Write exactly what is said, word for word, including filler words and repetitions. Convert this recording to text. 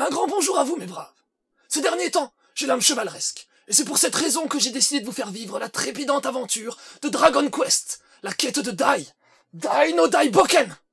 grand bonjour à vous, mes braves. Ces derniers temps, j'ai l'âme chevaleresque, et c'est pour cette raison que j'ai décidé de vous faire vivre la trépidante aventure de Dragon Quest, la quête de Dai, Dai no Dai Boken.